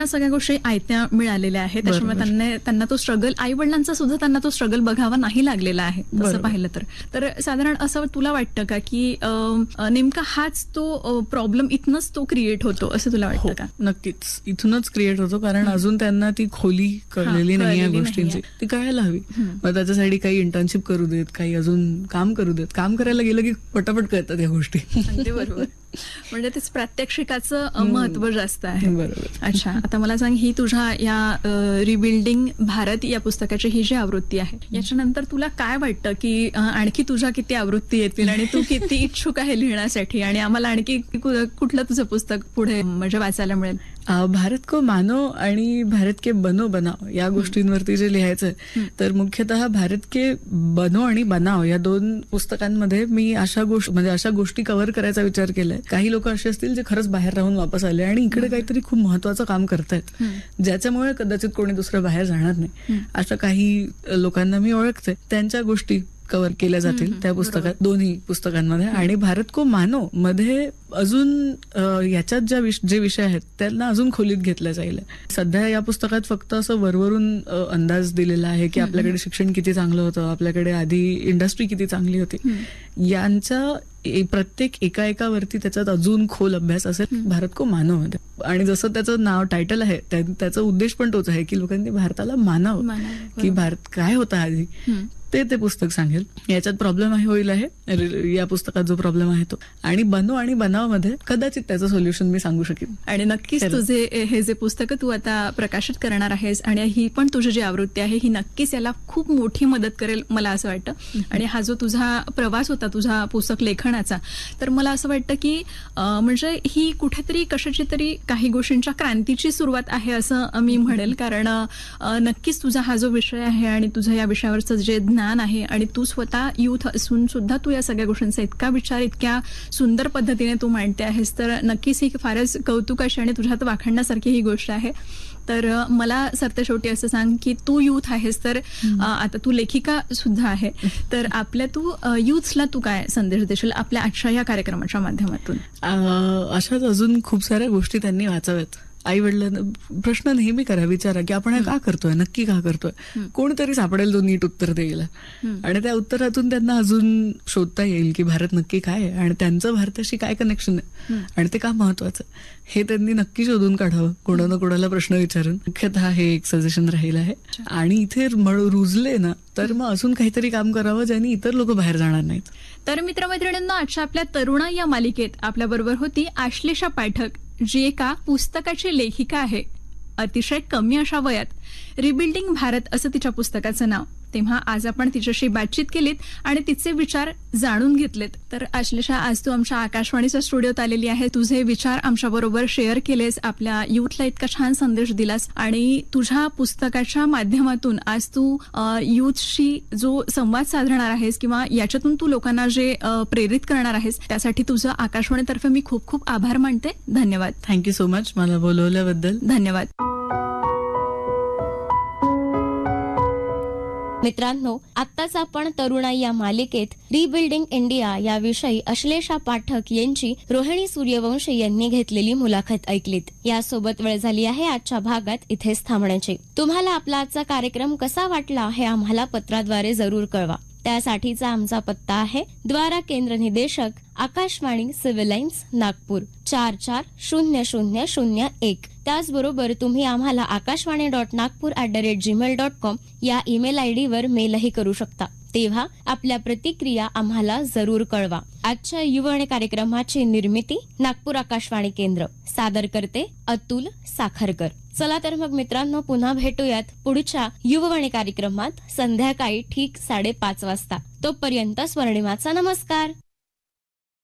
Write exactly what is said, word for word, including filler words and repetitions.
सगळ्या गोष्टी आयत्या मिळालेल्या आहेत, त्याच्यामुळे त्यांना त्यांना तो स्ट्रगल, आई वडिलांचा सुद्धा त्यांना तो स्ट्रगल बघावा नाही लागलेला आहे तसं पाहिलं तर. तर साधारण असं तुला वाटतं का की नेमका हाच तो प्रॉब्लेम इथनच तो क्रिएट होतो असं तुला वाटतं का? नक्कीच इथूनच क्रिएट होतो, कारण अजून त्यांना ती खोली कळलेली नाही या गोष्टींची, ती कळायला हवी. मग त्याच्यासाठी काही इंटर्नशिप करू देत, काही अजून काम करू देत. काम करायला गेलं की पटापट कळतात या गोष्टी. अगदी बरोबर. म्हणजे तेच प्रात्यक्षिकाचं महत्व जास्त आहे. बरोबर. अच्छा, आता मला सांग, ही तुझ्या या रिबिल्डिंग भारत या पुस्तकाची ही जी आवृत्ती आहे, याच्यानंतर तुला काय वाटतं की आणखी तुझ्या किती आवृत्ती येतील आणि तू किती इच्छुक आहे लिहिण्यासाठी, आणि आम्हाला आणखी कुठलं तुझं पुस्तक पुढे म्हणजे वाचायला मिळेल? भारत को मानो आणि भारत के बनो बनाव या गोष्टींवरती जे लिहायचंय, तर मुख्यतः भारत के बनो आणि बनाव या दोन पुस्तकांमध्ये मी अशा गोष्टी म्हणजे अशा गोष्टी कव्हर करायचा विचार केलाय. काही लोक असे असतील जे खरंच बाहेर राहून वापस आले आणि इकडे काहीतरी खूप महत्वाचं काम करतायत, ज्याच्यामुळे कदाचित कोणी दुसरं बाहेर जाणार नाही. अशा काही लोकांना मी ओळखते, त्यांच्या गोष्टी कव्हर केल्या जातील त्या पुस्तकात, दोन्ही पुस्तकांमध्ये. आणि भारत को मानो मध्ये अजून याच्यात ज्या जे विषय आहेत त्यांना अजून खोलीत घेतल्या जाईल. सध्या या पुस्तकात फक्त असं वरवरून अंदाज दिलेला आहे की आपल्याकडे शिक्षण किती चांगलं होतं, आपल्याकडे आधी इंडस्ट्री किती चांगली होती. यांच्या प्रत्येक एका एकावरती त्याच्यात अजून खोल अभ्यास असेल भारत को मानो मध्ये. आणि जसं त्याचं नाव टायटल आहे, त्याचा उद्देश पण तोच आहे की लोकांनी भारताला मानावं, की भारत काय होता आधी ते ते पुस्तक सांगेल. याच्यात प्रॉब्लेम आहे होईल आहे या पुस्तकात जो प्रॉब्लेम आहे तो, आणि बनो आणि बनावमध्ये कदाचित त्याचं सोल्युशन मी सांगू शकेन. आणि नक्कीच तुझे हे जे पुस्तकं तू आता प्रकाशित करणार आहेस आणि ही पण तुझी जी आवृत्ती आहे ही नक्कीच याला खूप मोठी मदत करेल मला असं वाटतं. आणि हा जो तुझा प्रवास होता तुझा पुस्तक लेखनाचा, तर मला असं वाटतं की म्हणजे ही कुठेतरी कशाची तरी काही गोष्टींच्या क्रांतीची सुरुवात आहे असं मी म्हणेल. कारण नक्कीच तुझा हा जो विषय आहे आणि तुझं या विषयावरचं जे ज्ञान आहे, आणि तू स्वतः युथ असून सुद्धा तू या सगळ्या गोष्टींचा इतका विचार इतक्या सुंदर पद्धतीने तू मांडते आहेस, तर नक्कीच ही फारच कौतुकाची आणि तुझ्यात वाखाणण्यासारखी ही गोष्ट आहे. तर मला सरते शेवटी असं सांग की तू युथ आहेस, तर आता तू लेखिका सुद्धा आहे, तर आपल्या तू युथला तू काय संदेश देशील आपल्या आजच्या या कार्यक्रमाच्या माध्यमातून? अशाच अजून खूप साऱ्या गोष्टी त्यांनी वाचाव्यात. आई वडिलांना प्रश्न नेहमी करा, विचारा की आपण का करतोय, नक्की का करतोय. कोणतरी सापडेल जो नीट उत्तर देईल, आणि त्या उत्तरातून त्यांना अजून शोधता येईल की भारत नक्की काय आहे आणि त्यांचं भारताशी काय कनेक्शन आहे आणि ते का महत्वाचं हे त्यांनी नक्की शोधून काढावं, कोणाला कोणाला प्रश्न विचारून. मुख्यतः हे एक सजेशन राहील आहे. आणि इथे रुजले ना तर मग अजून काहीतरी काम करावं ज्यांनी इतर लोक बाहेर जाणार नाहीत. तर मित्रमैत्रिणींना, आजच्या आपल्या तरुणा या मालिकेत आपल्या बरोबर होती आश्लेषा पाठक, जी एका पुस्तकाची लेखिका आहे. अतिशय कमी अशा वयात रिबिल्डिंग भारत असं तिच्या पुस्तकाचं नाव. तेव्हा आज आपण तिच्याशी बातचीत केलीत आणि तिचे विचार जाणून घेतलेत. तर आश्लेषा, आज तू आमच्या आकाशवाणीच्या स्टुडिओत आलेली आहे, तुझे विचार आमच्या बरोबर शेअर केलेस, आपल्या युथला इतका छान संदेश दिलास, आणि तुझ्या पुस्तकाच्या माध्यमातून आज तू युथशी जो संवाद साधणार आहेस किंवा याच्यातून तू लोकांना जे प्रेरित करणार आहेस, त्यासाठी तुझं आकाशवाणीतर्फे मी खूप खूप आभार मानते. धन्यवाद. थँक्यू सो मच मला बोलवल्याबद्दल. धन्यवाद. मित्रांनो, आत्ताच आपण तरुणाई या मालिकेत रिबिल्डिंग इंडिया याविषयी आश्लेषा पाठक यांची रोहिणी सूर्यवंशी यांनी घेतलेली मुलाखत ऐकलीत. यासोबत वेळ झाली आहे आजच्या भागात इथेच थांबण्याची. तुम्हाला आपला आजचा कार्यक्रम कसा वाटला हे आम्हाला पत्राद्वारे जरूर कळवा. त्यासाठीचा आमचा पत्ता आहे द्वारा केंद्र निदेशक, आकाशवाणी, सिव्हिल लाईन्स, नागपूर चार चार शून्य शून्य शून्य एक. त्याचबरोबर तुम्ही आम्हाला Akashvani dot Nagpur at the rate Gmail dot com या ईमेल आयडीवर मेलही करू शकता. तेव्हा आपल्या प्रतिक्रिया आम्हाला जरूर कळवा. आजच्या युववाणी कार्यक्रमाची निर्मिती नागपूर आकाशवाणी केंद्र, सादर करते अतुल साखरकर. चला तर मग मित्रांनो, पुन्हा भेटूयात पुढच्या युववाणी कार्यक्रमात संध्याकाळी ठीक साडेपाच वाजता. तोपर्यंत स्वर्णिमाचा नमस्कार.